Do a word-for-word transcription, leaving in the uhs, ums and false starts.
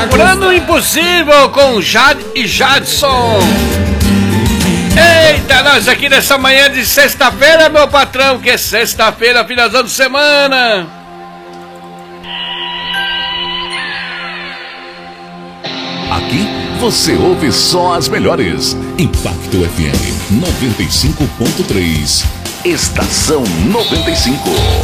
Procurando o Impossível com Jade e Jadson. Eita, nós aqui nessa manhã de sexta-feira, meu patrão, que é sexta-feira, finalizando semana. Aqui você ouve só as melhores. Impacto F M noventa e cinco ponto três. Estação noventa e cinco.